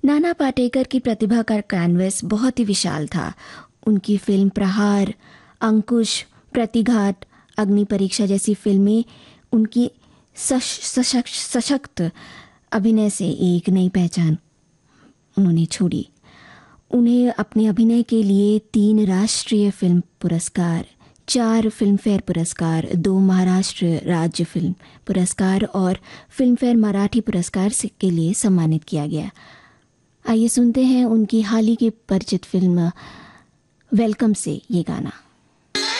नाना पाटेकर की प्रतिभा का कैनवस बहुत ही विशाल था। उनकी फिल्म प्रहार, अंकुश, प्रतिघात, अग्नि परीक्षा जैसी फिल्में उनकी सशक्त अभिनय से एक नई पहचान उन्होंने छोड़ी। उन्हें अपने अभिनय के लिए 3 राष्ट्रीय फिल्म पुरस्कार, 4 फिल्मफेयर पुरस्कार, 2 महाराष्ट्र राज्य फिल्म पुरस्कार और फिल्मफेयर मराठी पुरस्कार के लिए सम्मानित किया गया। आइए सुनते हैं उनकी हाल ही की परिचित फिल्म वेलकम से ये गाना।